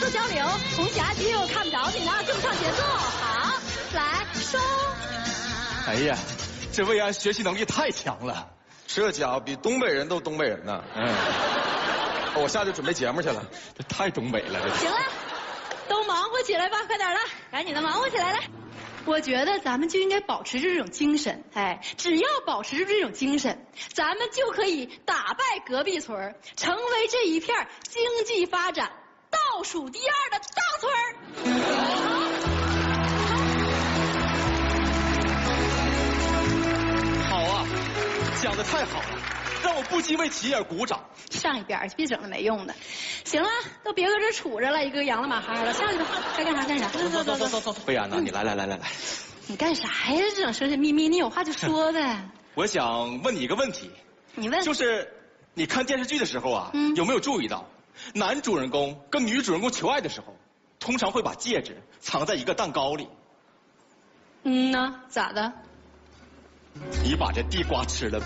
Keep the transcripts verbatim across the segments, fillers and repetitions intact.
奏交流，红霞鸡我看不着你呢，跟不上节奏。好，来收。 哎呀，这魏安学习能力太强了， 这家伙比东北人都东北人呢。嗯，我下去准备节目去了， 这太东北了。 行了，都忙活起来吧，快点的，赶紧的忙活起来来。我觉得咱们就应该保持这种精神，哎，只要保持住这种精神，咱们就可以打败隔壁村，成为这一片经济发展倒数第二的大村。 好啊，讲得太好了，让我不禁为齐尔鼓掌。 上一边去，别整那没用的。行了，都别搁这杵着了，一个洋了马哈了，上去吧，该干啥干啥。 走走走走走走，魏安呐，你来来来来来。 你干啥呀？这整神神秘秘，你有话就说呗。 我想问你一个问题。 你问。 就是你看电视剧的时候啊， 嗯、 有没有注意到，男主人公跟女主人公求爱的时候，通常会把戒指藏在一个蛋糕里。 嗯呐，咋的？ 你把这地瓜吃了呗。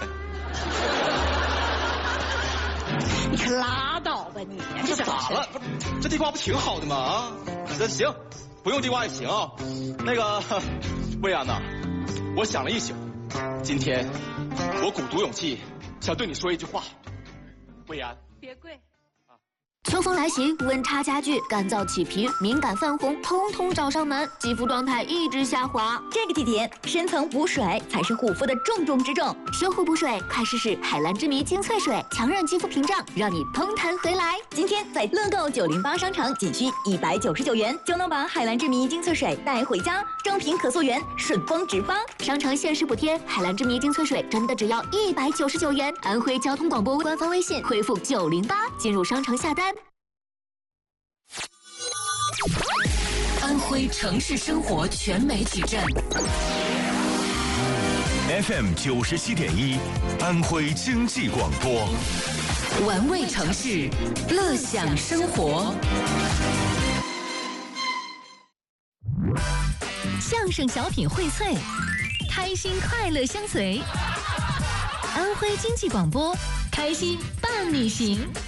你可拉倒吧你！ 这咋了？不，这地瓜不挺好的吗？啊，那行，不用地瓜也行啊。那个，魏安呐，我想了一宿，今天我鼓足勇气想对你说一句话，魏安。 别跪。 秋风来袭，温差加剧，干燥起皮、敏感泛红，通通找上门，肌肤状态一直下滑。 这个季节，深层补水才是护肤的重中之重。 修护补水，快试试海蓝之谜精粹水，强韧肌肤屏障，让你嘭弹回来。 今天在乐购九零八商城，仅需一百九十九元就能把海蓝之谜精粹水带回家，正品可溯源，顺丰直发。 商城限时补贴，海蓝之谜精粹水真的只要一百九十九元。安徽交通广播官方微信回复九零八进入商城下单。 安徽城市生活全媒体站 F M 九十七点一，安徽经济广播， 玩味城市，乐享生活。相声小品荟萃，开心快乐相随。安徽经济广播，开心伴你行。